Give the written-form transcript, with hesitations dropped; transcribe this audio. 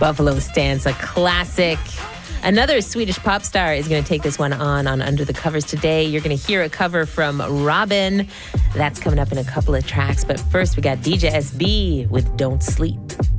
Buffalo Stance, a classic. Another Swedish pop star is going to take this one on Under the Covers today. You're going to hear a cover from Robin. That's coming up in a couple of tracks. But first, we got DJ SB with Don't Sleep.